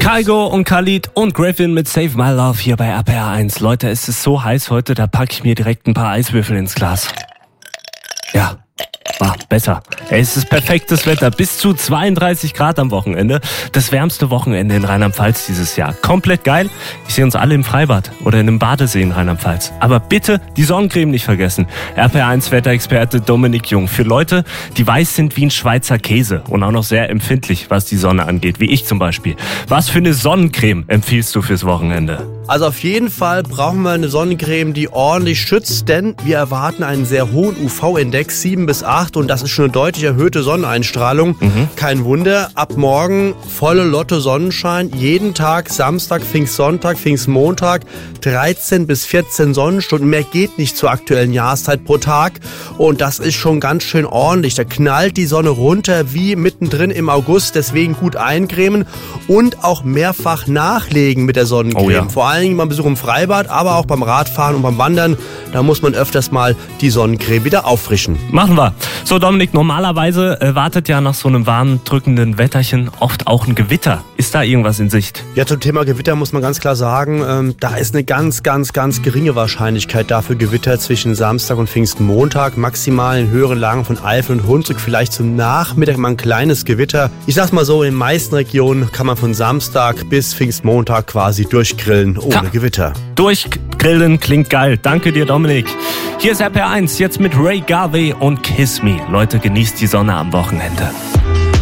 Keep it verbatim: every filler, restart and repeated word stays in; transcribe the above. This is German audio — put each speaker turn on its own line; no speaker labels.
Kygo und Khalid und Griffin mit Save My Love hier bei R P R eins. Leute, es ist so heiß heute, da packe ich mir direkt ein paar Eiswürfel ins Glas. Ja, war besser. Es ist perfektes Wetter, bis zu zweiunddreißig Grad am Wochenende. Das wärmste Wochenende in Rheinland-Pfalz dieses Jahr. Komplett geil. Ich sehe uns alle im Freibad oder in einem Badesee in Rheinland-Pfalz. Aber bitte die Sonnencreme nicht vergessen. R P R eins Wetterexperte Dominik Jung. Für Leute, die weiß sind wie ein Schweizer Käse und auch noch sehr empfindlich, was die Sonne angeht, wie ich zum Beispiel. Was für eine Sonnencreme empfiehlst du fürs Wochenende?
Also auf jeden Fall brauchen wir eine Sonnencreme, die ordentlich schützt, denn wir erwarten einen sehr hohen U V-Index, sieben bis acht, und das ist schon eine deutlich erhöhte Sonneneinstrahlung. Mhm. Kein Wunder, ab morgen volle Lotte Sonnenschein, jeden Tag, Samstag, Pfingstsonntag, Pfingstmontag, dreizehn bis vierzehn Sonnenstunden, mehr geht nicht zur aktuellen Jahreszeit pro Tag, und das ist schon ganz schön ordentlich. Da knallt die Sonne runter wie mittendrin im August, deswegen gut eincremen und auch mehrfach nachlegen mit der Sonnencreme. Oh ja. Vor allem beim Besuch im Freibad, aber auch beim Radfahren und beim Wandern. Da muss man öfters mal die Sonnencreme wieder auffrischen.
Machen wir. So, Dominik, normalerweise äh, wartet ja nach so einem warmen, drückenden Wetterchen oft auch ein Gewitter. Ist da irgendwas in Sicht?
Ja, zum Thema Gewitter muss man ganz klar sagen, ähm, da ist eine ganz, ganz, ganz geringe Wahrscheinlichkeit dafür Gewitter zwischen Samstag und Pfingstmontag. Maximal in höheren Lagen von Eifel und Hunsrück, vielleicht zum Nachmittag mal ein kleines Gewitter. Ich sag's mal so, in den meisten Regionen kann man von Samstag bis Pfingstmontag quasi durchgrillen. Ohne Ta- Gewitter.
Durchgrillen klingt geil. Danke dir, Dominik. Hier ist R P R eins, jetzt mit Ray Garvey und Kiss Me. Leute, genießt die Sonne am Wochenende.